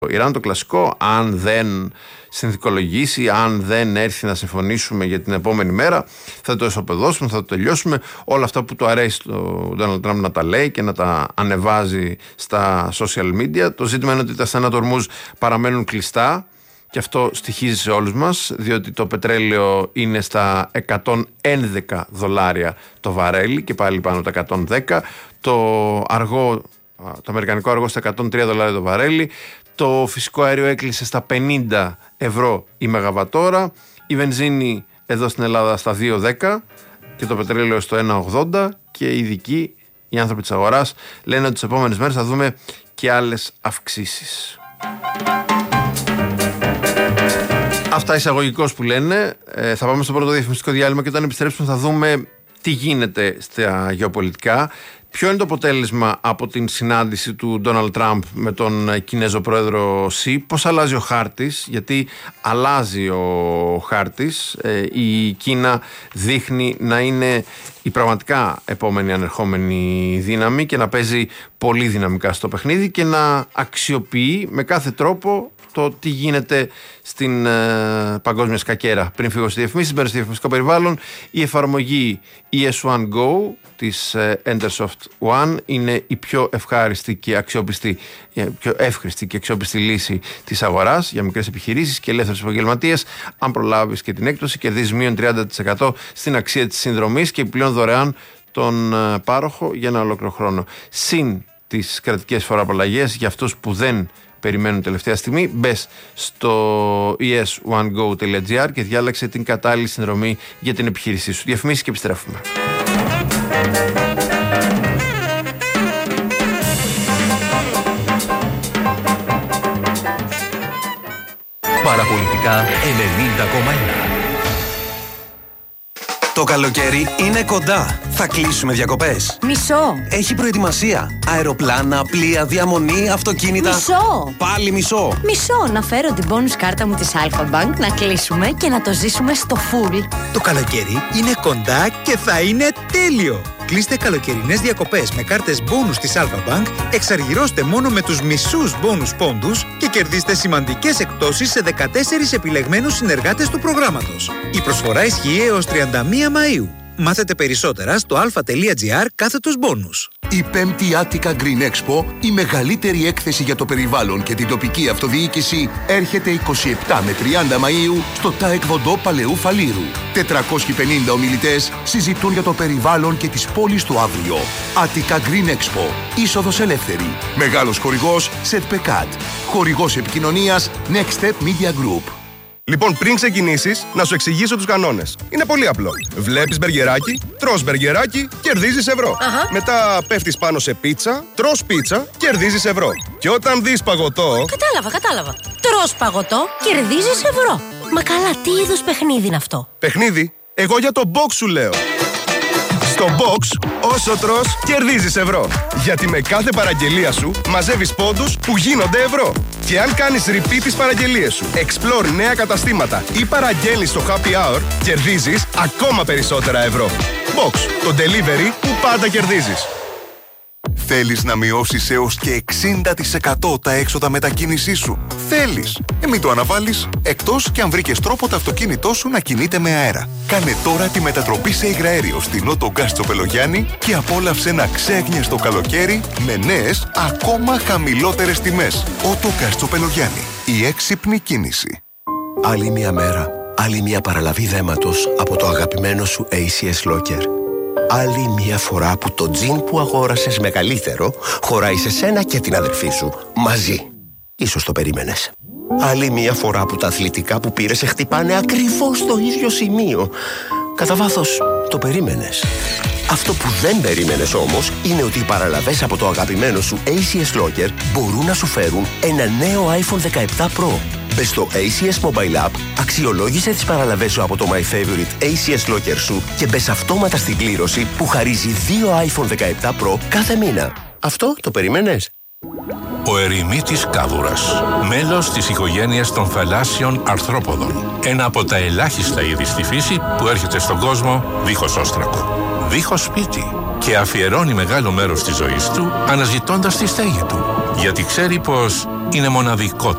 Ιράν το κλασικό, αν δεν συνθηκολογήσει, αν δεν έρθει να συμφωνήσουμε για την επόμενη μέρα, θα το εσωπεδώσουμε, θα το τελειώσουμε. Όλα αυτά που του αρέσει τον Ντόναλντ Τραμπ να τα λέει και να τα ανεβάζει στα social media. Το ζήτημα είναι ότι τα στενά του Ορμούζ παραμένουν κλειστά και αυτό στοιχίζει σε όλους μας, διότι το πετρέλαιο είναι στα $111 το βαρέλι και πάλι πάνω από τα 110. Το αμερικανικό αργό στα $103 το βαρέλι. Το φυσικό αέριο έκλεισε στα €50 η μεγαβατόρα. Η βενζίνη εδώ στην Ελλάδα στα 2,10 και το πετρέλαιο στο 1,80. Και οι ειδικοί, οι άνθρωποι της αγοράς, λένε ότι τις επόμενες μέρες θα δούμε και άλλες αυξήσεις. Αυτά εισαγωγικώς που λένε. Θα πάμε στο πρώτο διαφημιστικό διάλειμμα και όταν επιστρέψουμε θα δούμε τι γίνεται στα γεωπολιτικά. Ποιο είναι το αποτέλεσμα από την συνάντηση του Ντόναλντ Τραμπ με τον Κινέζο πρόεδρο Σι, πώς αλλάζει ο χάρτης, γιατί αλλάζει ο χάρτης. Η Κίνα δείχνει να είναι η πραγματικά επόμενη ανερχόμενη δύναμη και να παίζει πολύ δυναμικά στο παιχνίδι και να αξιοποιεί με κάθε τρόπο το τι γίνεται στην παγκόσμια σκακέρα. Πριν φύγω στη διαφημίση, μπαίνω στο διαφημιστικό περιβάλλον. Η εφαρμογή ES1 Go της Entersoft One είναι η πιο ευχάριστη και αξιόπιστη, πιο εύχρηστη και αξιόπιστη λύση της αγοράς για μικρές επιχειρήσεις και ελεύθερους επαγγελματίες. Αν προλάβεις και την έκπτωση, κερδίζεις μείον 30% στην αξία της συνδρομής και επιπλέον δωρεάν τον πάροχο για ένα ολόκληρο χρόνο. Συν τις κρατικές φοροαπαλλαγές για αυτούς που δεν περιμένουν τελευταία στιγμή. Μπες στο es1go.gr και διάλεξε την κατάλληλη συνδρομή για την επιχείρησή σου. Διαφημίσεις και επιστρέφουμε. Παραπολιτικά 90,1. Το καλοκαίρι είναι κοντά. Θα κλείσουμε διακοπές. Μισό. Έχει προετοιμασία. Αεροπλάνα, πλοία, διαμονή, αυτοκίνητα. Μισό. Πάλι μισό. Μισό. Να φέρω την bonus κάρτα μου της Alpha Bank, να κλείσουμε και να το ζήσουμε στο full. Το καλοκαίρι είναι κοντά και θα είναι τέλειο. Κλείστε καλοκαιρινές διακοπές με κάρτες bonus της Alpha Bank, εξαργυρώστε μόνο με τους μισούς bonus πόντους και κερδίστε σημαντικές εκπτώσεις σε 14 επιλεγμένους συνεργάτες του προγράμματος. Η προσφορά ισχύει έως 31 Μαΐου. Μάθετε περισσότερα στο alpha.gr/bonus. Η 5η Attica Green Expo, η μεγαλύτερη έκθεση για το περιβάλλον και την τοπική αυτοδιοίκηση, έρχεται 27 με 30 Μαΐου στο ΤΑΕΚ Βοντό Παλαιού Φαλήρου. 450 ομιλητές συζητούν για το περιβάλλον και τις πόλεις του αύριο. Attica Green Expo, είσοδος ελεύθερη. Μεγάλος χορηγός Σετπεκάτ. Χορηγός επικοινωνίας Next Step Media Group. Λοιπόν, πριν ξεκινήσεις, να σου εξηγήσω τους κανόνες. Είναι πολύ απλό. Βλέπεις μπεργκεράκι, τρως μπεργκεράκι, κερδίζεις ευρώ. Μετά πέφτεις πάνω σε πίτσα, τρως πίτσα, κερδίζεις ευρώ. Και όταν δεις παγωτό... Κατάλαβα. Τρως παγωτό, κερδίζεις ευρώ. Μα καλά, τι είδους παιχνίδι είναι αυτό? Παιχνίδι? Εγώ για το box σου λέω. Στο box, όσο τρως, κερδίζεις ευρώ. Γιατί με κάθε παραγγελία σου μαζεύεις πόντους που γίνονται ευρώ. Και αν κάνεις repeat τις παραγγελίες σου, explore νέα καταστήματα ή παραγγέλνεις στο happy hour, κερδίζεις ακόμα περισσότερα ευρώ. Box, το delivery που πάντα κερδίζεις. Θέλεις να μειώσεις έως και 60% τα έξοδα μετακίνησής σου? Θέλεις? Μην το αναβάλεις, εκτός και αν βρήκες τρόπο το αυτοκίνητό σου να κινείται με αέρα. Κάνε τώρα τη μετατροπή σε υγραέριο στην Ότο Γκάς Τσοπελογιάννη και απόλαυσε ένα ξέγνιαστο καλοκαίρι με νέες, ακόμα χαμηλότερες τιμές. Ότο Γκάς Τσοπελογιάννη, η έξυπνη κίνηση. Άλλη μια μέρα, άλλη μια παραλαβή δέματος από το αγαπημένο σου ACS Locker. Άλλη μια φορά που το τζιν που αγόρασες μεγαλύτερο χωράει σε σένα και την αδερφή σου μαζί. Ίσως το περίμενες. Άλλη μια φορά που τα αθλητικά που πήρες σε χτυπάνε ακριβώς στο ίδιο σημείο. Κατά βάθος, το περίμενες. Αυτό που δεν περίμενες όμως είναι ότι οι παραλαβές από το αγαπημένο σου ACS Locker μπορούν να σου φέρουν ένα νέο iPhone 17 Pro. Μπες στο ACS Mobile App, αξιολόγησε τις παραλαβές σου από το My Favorite ACS Locker σου και μπες αυτόματα στην κλήρωση που χαρίζει 2 iPhone 17 Pro κάθε μήνα. Αυτό το περίμενες? Ο ερημίτης κάδουρας, μέλος της οικογένειας των θαλάσσιων αρθρόποδων. Ένα από τα ελάχιστα είδη στη φύση που έρχεται στον κόσμο δίχως όστρακο, δίχως σπίτι και αφιερώνει μεγάλο μέρος της ζωής του αναζητώντας τη στέγη του. Γιατί ξέρει πως είναι μοναδικό